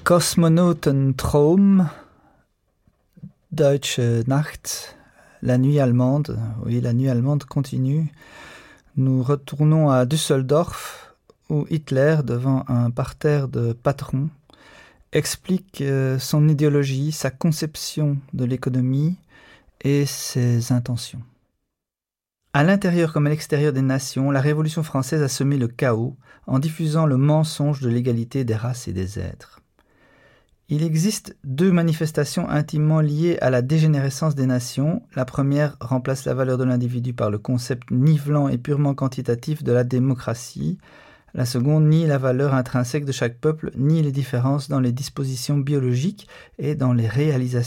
Kosmonautentraum, Deutsche Nacht, la nuit allemande. Oui, la nuit allemande continue. Nous retournons à Düsseldorf, où Hitler, devant un parterre de patrons, explique son idéologie, sa conception de l'économie et ses intentions. À l'intérieur comme à l'extérieur des nations, la Révolution française a semé le chaos en diffusant le mensonge de l'égalité des races et des êtres. Il existe deux manifestations intimement liées à la dégénérescence des nations. La première remplace la valeur de l'individu par le concept nivelant et purement quantitatif de la démocratie. La seconde nie la valeur intrinsèque de chaque peuple, nie les différences dans les dispositions biologiques et dans les réalisations